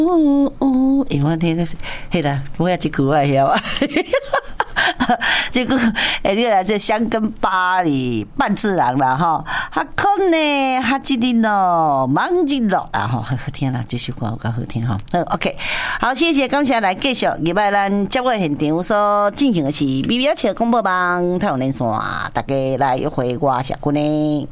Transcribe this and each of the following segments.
我听的是，嘿啦，我也这句我晓啊。这个你来这香根巴黎半自然啦哈，哈空呢，哈吉利咯，忙吉咯啊哈，好听啦，这首歌有够好听哈。OK， 好，谢谢，感谢来继续，礼拜咱节目现场所进行的是美美车广播网太阳连线，大家来约会我社群呢。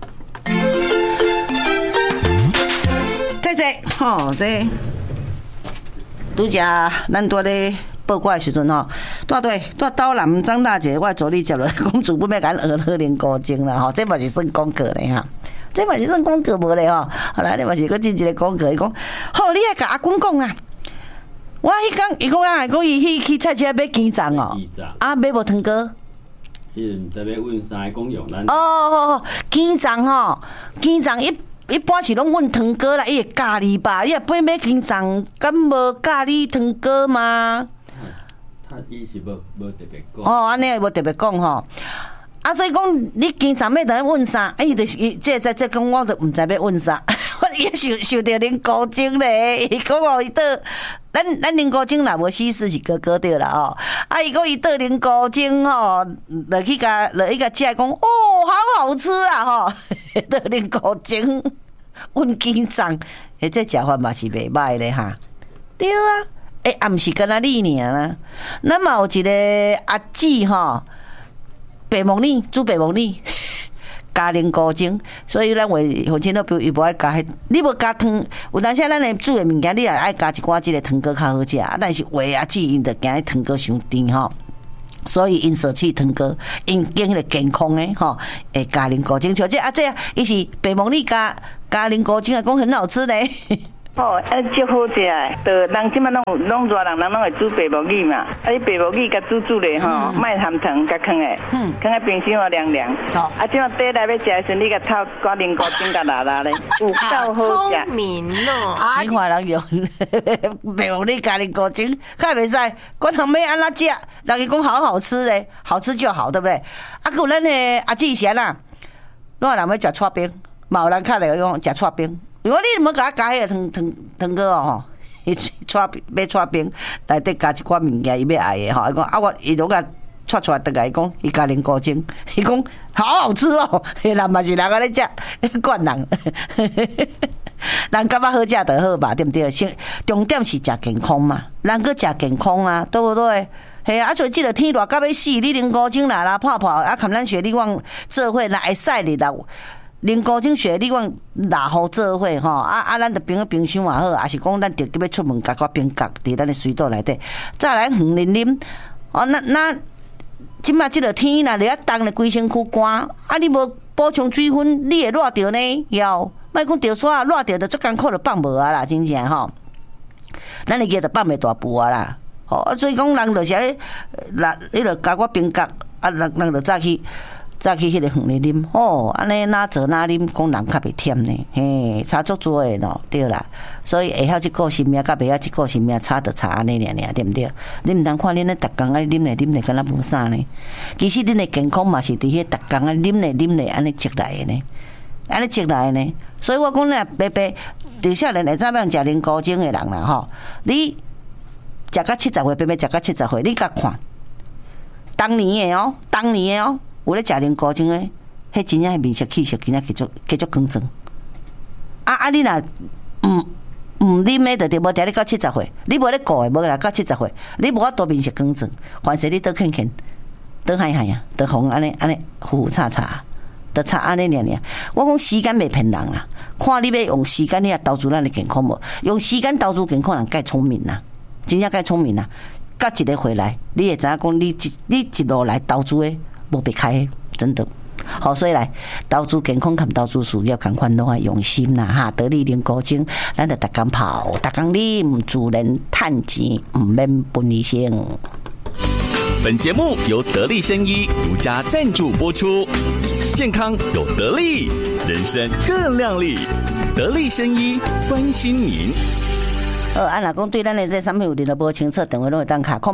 这吼，这拄则咱拄咧报告的时阵吼，带刀男张大姐，我助理接落公主不要甲咱学年高精啦吼，这嘛是算功课咧哈，这嘛是算功课无咧吼。后来你嘛是搁进一个功课，伊讲，好，你爱甲阿公讲啊，我迄讲，伊讲啊，讲伊去菜市买鸡掌哦，啊买无糖糕。 伊毋知要问啥讲用咱。 哦，鸡掌吼，鸡掌一般是拢阮糖糕啦，伊会咖喱吧？你若买鸡掌，敢无咖喱糖糕吗？ 他伊是无特别讲。 哦，安尼无特别讲吼。啊，所以讲你鸡掌要等问啥？伊就是伊这讲，我都毋知要问啥。我也受着恁高精咧，伊讲哦，伊倒咱恁高精若无西施是哥哥对啦哦。啊，伊讲伊倒恁高精吼，落去甲食讲，哦，好好吃啊吼，倒恁高精，阮鸡掌，这食法嘛是袂歹咧哈。对啊，也毋是干那你尔啦，咱嘛有一个阿姊吼，白木耳煮白木耳。加零高精，所以咱为父亲都比如伊无爱加迄，你无加糖，有当时咱咧煮的物件，你也爱加一寡即个糖糕较好食，但是话啊，姊因着惊迄糖糕伤甜吼，所以因舍弃糖糕，因拣迄个健康的吼，会加零高精，像这伊是白木耳加零高精啊，讲很好吃咧。 哦，足好食诶！就人即摆拢热人拢会煮白木耳嘛，啊，你白木耳甲煮咧吼，莫含糖，甲放诶，放喺冰箱凉凉。哦，啊，即摆底来要食诶时，你甲透加零高精甲拉咧，有够好食。 聪明哦！ 你看人用白木耳加零高精，较袂使，管人要安怎食，人伊讲好吃咧，好吃就好，对不对？啊，有咱诶阿姊贤啊，我人要食串冰，嘛有人较来讲食串冰。如果你毋要甲我加迄个糖糕哦吼，伊买串冰，内底加一寡物件，伊要爱的吼。伊讲啊，伊都甲串出来，倒来伊讲伊加零高精，伊讲好吃哦。人嘛是人安尼食，惯人，人感觉好食就好吧，对不对？重点是食健康嘛，人搁食健康啊，对不对？嘿啊，所以即个天热到要死，你零高精啦泡泡啊，含咱雪力旺做伙来会使哩啦。零高精雪力旺拿好做伙吼，咱着冰冰箱也好，也是讲咱直接要出门，甲个冰角伫咱的水道内底，再来远啉。哦，那即马即个天若热冻咧，规身躯寒，啊，你无补充水分，你会热着呢？要，莫讲着煞热着，着足艰苦着放无啊啦，真正吼。咱的热着放袂大步啊啦，吼，所以讲人着是你着甲我冰角，啊，人着早去迄个远咧啉，哦，安尼哪做哪啉，讲人较袂忝呢，嘿，差足多诶咯，对啦。所以会晓一个性命，甲袂晓一个性命，差着差安尼尔，对毋对？你毋通看恁咧，逐工安尼啉咧，敢若无啥呢？其实恁诶健康嘛是伫迄逐工安尼啉咧，安尼积来诶呢，安尼积来诶呢。所以我讲咧，白，对少年会怎样食零高精诶人啦吼，你食到70岁，白食到70岁，你甲看，当年诶哦。有咧食零高精诶，迄真正面色气色，真正继续更正。你若毋啉诶，就无定你到70岁，你无咧顾诶，无来到70岁，你无法度面色更正，凡是你倒欠，倒害啊，倒红安尼糊叉，倒差安尼尔。我讲时间袂骗人啦，看你要用时间，你也投资咱的健康无？用时间投资健康，人介聪明啦，真正介聪明啦。到一个回来，你会知影讲，你一路来投资诶。无避开，真的。好，所以来投资健康，含投资事业同款拢要用心啦哈。得力零高精，咱就逐工泡，逐工啉，自然趁钱，唔免分医生。 本节目由得力生医独家赞助播出，健康有得力，人生更亮丽。得力生医关心您。 若讲对咱的这产品有任何无清楚，电话拢会当卡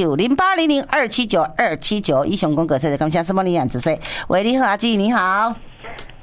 ，0800-279-279，0800-279-279。以上广告谢谢感谢什么你样子说，喂，你好，阿姊，你好。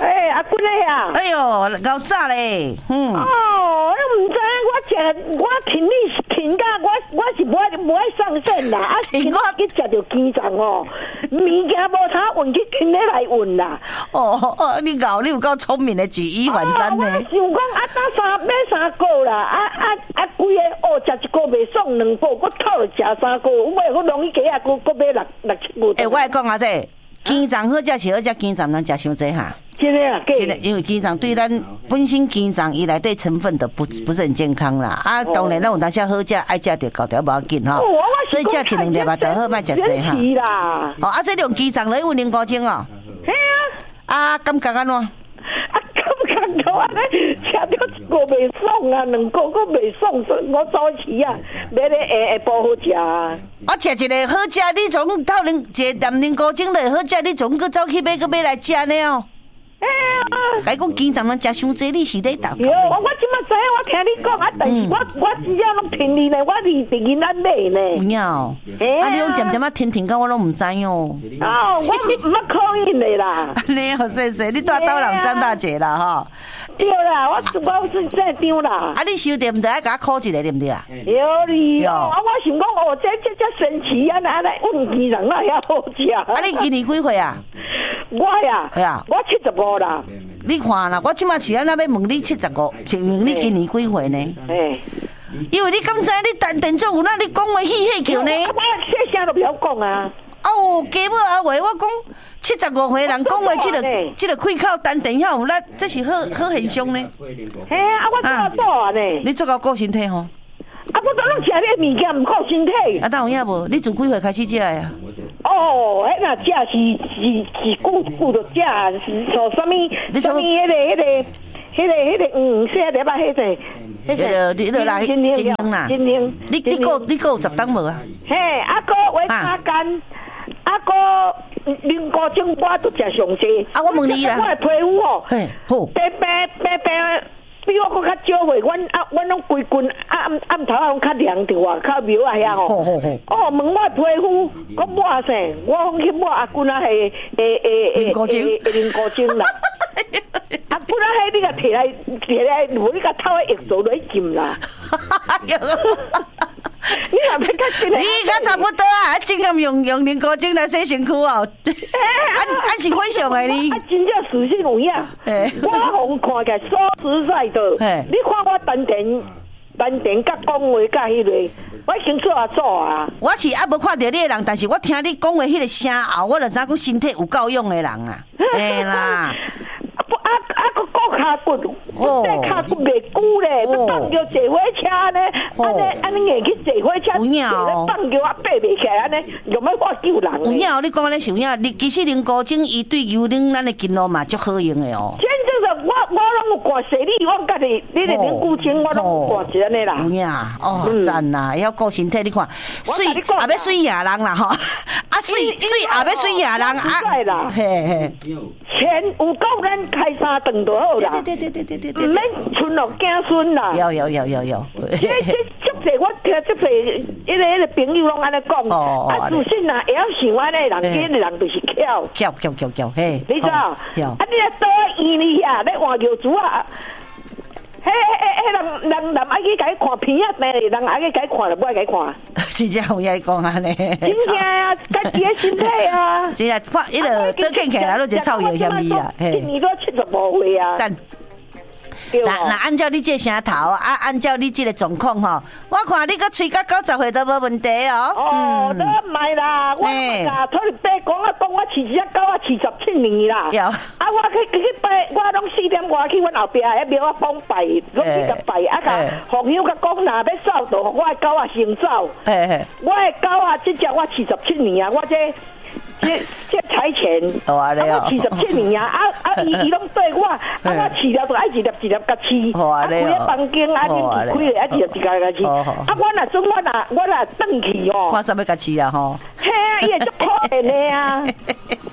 阿君嘞啊！ 哎呦，够早嘞， 哦，你唔知我听你听到我是不爱上身啦，啊，听我去食着鸡肠哦，物件无差运去听你来运啦。 哦，你有够聪明的，举一反三呢。 我想讲买3个啦，规个食1个袂爽，2个我套了食3个，我容易加我买6、7个。 我来讲啊，这鸡肠好食是好食，鸡肠咱食伤济哈。 真的啊， 真的，因为鸡肠对咱本身鸡肠伊内底成分都不是很健康啦。啊，当然咱有当时好食，爱食着高条无要紧哈。所以食1、2粒嘛，就好，莫食济哈。哦，啊，这用鸡肠来用零高精哦。 嘿啊，感觉安怎？ 感觉安尼吃到1个袂爽啊，2个佫袂爽，我早起啊，买咧下晡好食啊。 我食一个好食，你从透一念零高精来好食，你从佫走去买来食呢哦。甲伊讲鸡肠咱食伤济，你是咧打？ 有，我即马知影，我听你讲啊，但是我真正拢听你呢，我是伫囡仔买呢。 有影，啊，你拢点啊听到我拢唔知哦。 哦，我唔可以的啦。 你好细细，你住斗人张大姐啦吼。 对啦，我是正张啦。 啊，你收店就爱甲我考一个对不对啊？ 有哩，啊，我想讲哦，这神奇啊，安尼运鸡肠那遐好食。 啊，你今年几岁啊？ 我呀，我75啦。 你看啦，我即马是安那要问你75，请问你今年几岁呢？因为你刚才你单电总有那你讲话戏叫呢？ 我细声都不要讲啊。 哦，加母啊话，我讲75岁人讲话，这个开口单电遐有那，这是好现象呢。 嘿啊，我做啊呢。 你做到顾身体吼？ 啊，我都拢食你物件唔顾身体。 啊，当有影无？你自几岁开始食的啊？ 哦，迄若食是久着食，是做啥物？啥物？迄个，说得吧？ 迄个来金香啦。你有10档无啊？ 嘿，啊个我3间，啊个零高精我都食上济。啊， 我问你啦。 我的皮肤哦， 嘿，好。 白。比我搁较少岁，阮拢规棍暗头拢较凉着啊，较苗啊遐吼。哦，问我皮肤，我抹啥？我去抹阿君啊， 零高精啦。阿君啊，迄你甲摕来，无你甲透诶液做来浸啦。你若要较真诶， 你较差不多啊！尽量用零高精来洗身躯哦。俺是非常诶你。 真正事实有影。我互看起来说实在的，你看我单电甲讲话甲迄个，我已经做啊。 我是无看到你诶人，但是我听你讲话迄个声后，我就知讲身体有够用诶人啊。嘿啦。 个骨骹骨，我这骹骨袂久咧，要放叫坐火车呢，安尼硬去坐火车，放叫我爬袂起来，安尼用要我救人。 有影，你讲安尼是有影，你其实零高精伊对幽灵咱的筋络嘛足好用的哦。 真正我拢有挂洗你，我家己你的零古精我拢有挂一安尼啦。 有影，哦，赞啦，要顾身体，你看，水也要水野人啦吼，啊水也要水野人啊，嘿。 钱有够咱开3顿就好啦。对，唔免存落子孙啦。 有。 足济我听足济，迄个朋友拢安尼讲。啊，自信啊，会晓想安尼人，这个人就是巧， 嘿。 你知道？啊，你来倒院里遐，咧换尿珠啊。人爱去甲伊看片啊，人爱去甲伊看就不爱甲伊看。 真正有影讲安尼。 真正啊，家己的身体啊。 真正发迄个倒看起来都一臭油嫌味啦。 今年都75岁啊。 赞。那按照你这声头啊，按照你这个状况吼，我看你个吹到90岁都无问题哦。 哦，都唔系啦，我甲托你爸讲啊，讲我饲只狗啊，47年啦。有。啊，我去拜，我拢4点外去阮后壁迄庙啊帮拜，拢去甲拜，啊甲红香甲讲，若要走就我的狗啊先走。我的狗啊，这只我47年啊，我这财钱，我47年啊，伊拢对我，我饲了就爱一粒甲饲，开个房间啊，开咧一粒甲饲，我若准我若转去哦， 看啥要甲饲啊吼？ 嘿啊，伊会足可怜的啊！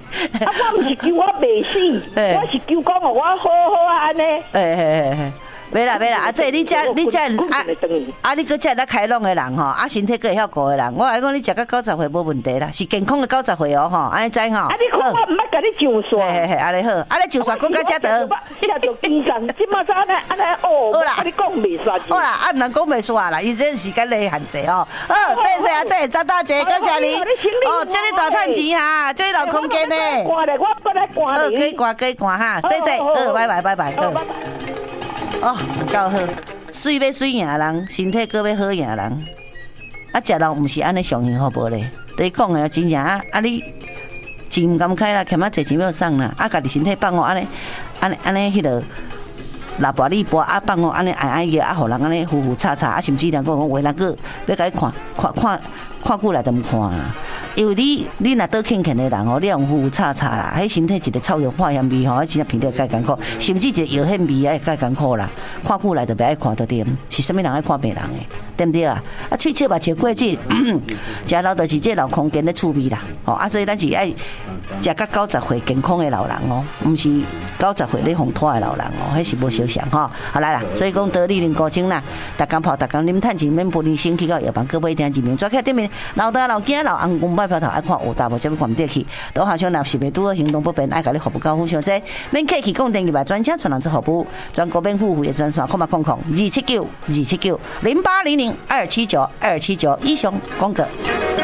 我毋是求我袂死，我是求讲我好好啊安尼。 没啦，这你这你搁这来开朗的人吼，身体搁会晓顾的人，我来讲你食到90岁无问题啦，是健康的90岁哦吼，安尼知吼。 你看我唔捌甲你上线， 安尼好，安尼上线搁较吃得。 下就精神，即马安尼哦， 好啦， 你讲袂煞。 好啦，唔能讲袂煞啦，伊这时间咧限制哦。好，谢谢啊，这张大姐，感谢你。哦，这里大趁钱哈，这里有空间呢。 挂咧，我过来挂你。 可以挂哈，谢谢。拜拜。哦，够好，水要水赢人，身体搁要好赢人。食人毋是安尼上幸福无咧？你讲的真正你钱唔敢开啦，欠仔侪钱要送啦，家己身体放哦，安尼，迄落。拉跋里跋放哦，安尼爱个互人安尼呼叉叉，甚至人讲话人个要甲你看久来都唔看啊。因为你若倒欠欠的人哦，你用呼叉叉啦，迄身体一个臭油化香味吼，迄真正鼻头介艰苦，甚至一个药香味也介艰苦啦。看久来就袂爱看到点，是啥物人爱看病人的，对不对啊？喙笑嘛笑过节，食老就是这老空间的趣味啦。所以咱是爱食到90岁健康的老人哦，毋是90岁咧风拖的老人哦，迄是无相像吼。好来啦，所以讲得力零高精啦，逐工泡，逐工啉趁钱，免不离身去到药房，各位听一名，抓起对面老大老囝老翁公摆票头爱看有大无，啥物看得去，都好像若是袂拄好行动不便，爱甲你服务高付上济，免客气，讲电话专车传人之服务，全国免付费的专线，279-279-0800-279-279以上广告。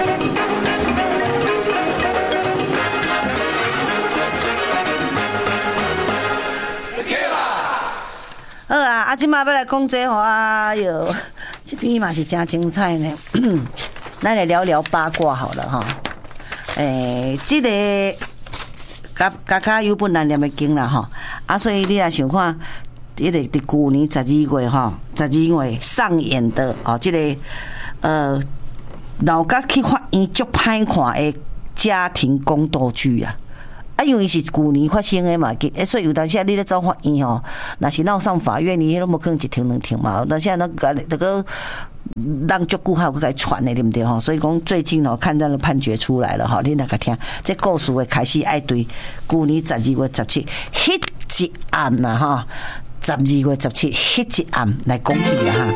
好啊，即马要来讲这吼，哎哟，这边嘛是真精彩呢。咱来聊聊八卦好了哈。这个加有本难念的经啦哈。所以你也想看，这个伫去年12月哈，12月上演的这个老家去法院足歹看的家庭宫斗剧啊。因为是去年发生的嘛，所以有当时你咧走法院吼，若是闹上法院，你迄拢无可能一庭两庭嘛。但是那个让足久还有个传的，对不对吼？所以讲最近哦，看到了判决出来了哈，你那个听，这故事会开始爱对去年12月17迄一案呐哈，12月17迄一案来讲起啦哈。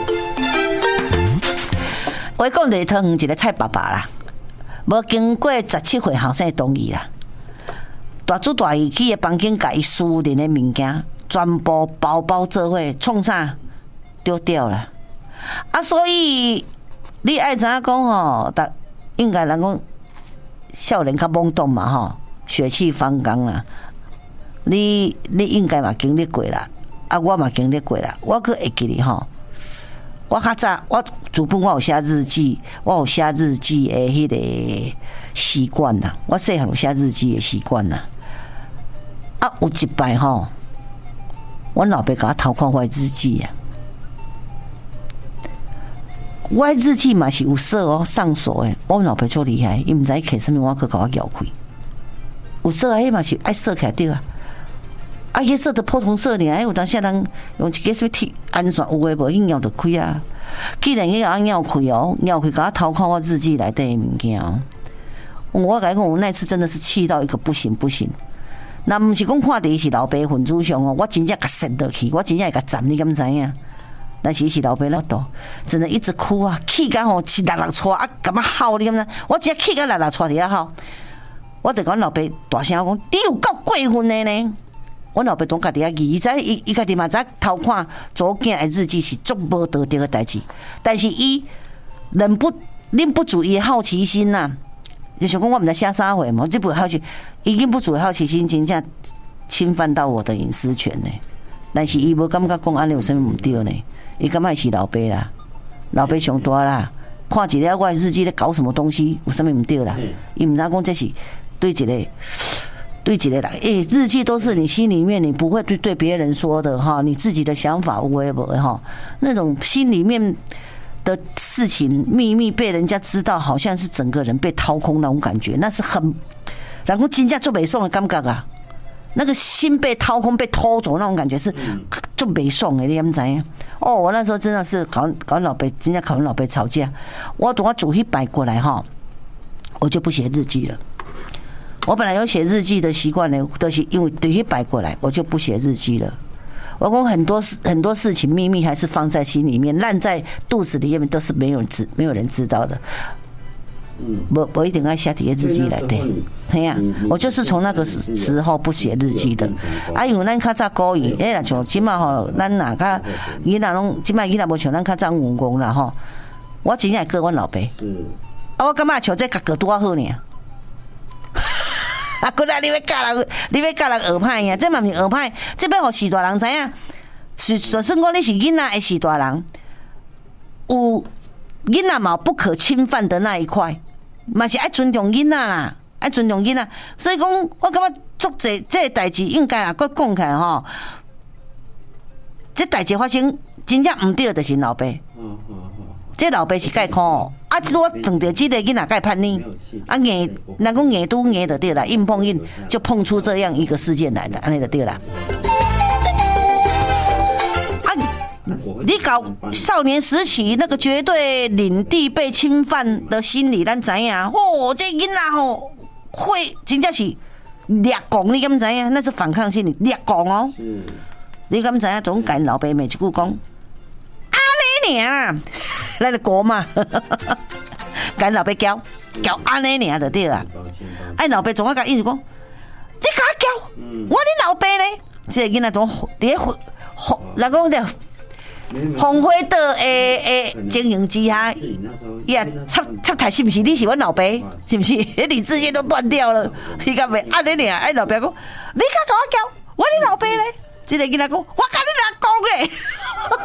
我讲就是汤圆一个蔡爸爸啦，无经过17岁后生同意啦。大主大意去个房间，甲伊私人的物件全部包做伙，创啥丢掉了所以你爱知影讲吼，应该人讲少年较懵懂嘛吼，血气方刚啦。你应该嘛经历过啦，我嘛经历过啦，我佫会记哩吼。我较早，我主本我有写日记，我有写日记的迄个习惯啦。我细汉有写日记的习惯啦。有一摆吼，阮老爸甲我偷看我的日记啊。我的日记嘛是有锁哦，上锁的。我老爸足厉害，伊毋知摕啥物，我去甲我撬开。有锁啊，迄嘛是爱锁起来对啊。迄锁的普通锁尔，有当时人用一个什么铁安全有诶无，去撬就开啊。既然迄个拗开哦，拗开甲我偷看我日记内底的物件哦。我甲你讲，我那次真的是气到一个不行。那毋是讲看第是老爸份子上哦，我真正甲摔落去，我真正会甲斩，你敢知影？但是老爸那度，真的一直哭啊，气甲吼是六戳干嘛嚎？你敢知？我真气甲六戳伫遐嚎，我就甲阮老爸大声讲：你有够过分的呢！阮老爸当家己遐疑，伊家己嘛知偷看左囝的日记是足无道德的代志，但是伊忍不住伊的好奇心呐。就想讲我毋知写啥货嘛，这不好奇，已经不足的好奇心，真正侵犯到我的隐私权呢。但是伊无感觉讲安尼有啥物唔对呢？伊感觉是老爸啦，老爸上大啦，看一个我的日记咧搞什么东西，有啥物唔对啦？伊毋知讲这是对一个人，日记都是你心里面你不会对别人说的哈，你自己的想法有诶无哈，那种心里面的事情秘密被人家知道，好像是整个人被掏空那种感觉，那是很，然后真正做袂爽的感觉啊，那个心被掏空、被偷走那种感觉是做袂爽的，你敢知影？哦，我那时候真的是搞老爸，真正搞老爸吵架。我等我煮一摆过来哈，我就不写日记了。我本来有写日记的习惯呢，都是因为对一摆过来，我就不写日记了。 我讲很多事情秘密还是放在心里面，烂在肚子里面都是没有人知道的。我一定要写伫日记来的，嘿呀，我就是从那个时候不写日记的。啊，因为咱较早故意，若像即马吼，咱若较囡仔拢即马囡仔无像咱较早用功啦吼。我真正过阮老爸，啊，我感觉像这甲过拄啊好尔。啊，过来你要教人学歹呀？这嘛毋是学歹，这要互士大人知影。就算讲你是囡仔的士大人，有囡仔嘛不可侵犯的那一块。嘛是爱尊重囡仔啦，爱尊重囡仔，所以讲我感觉足济这代志应该啊，佮讲起来吼，这代志发生真正唔对，就是老爸。这老爸是介苦哦，啊，我撞到这个囡仔介叛逆，啊硬，人讲硬拄硬就对啦，硬碰硬就碰出这样一个事件来的，安尼就对啦。你搞少年时期那个绝对领地被侵犯的心理，咱知影。哦，这囡仔吼会真正是掠狂，你敢知影？那是反抗心理，掠狂哦。你敢知影？总甲老爸骂一句讲，安尼尔，咱就过嘛。甲老爸叫安尼尔就对啦。哎，老爸总爱甲伊就讲，你甲我叫，我你老爸呢？这个囡仔总伫人讲的。红灰的经营之下，呀插台是不是？你是阮老爸，是不是？理智线都断掉了，你敢袂？安尼俩，哎，老爸讲，你甲我叫，我你老爸咧？这个囡仔讲，我甲你俩讲咧。